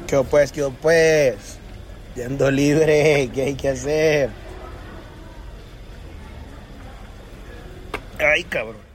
Qué pues. Yendo libre, ¿qué hay que hacer? Ay, cabrón.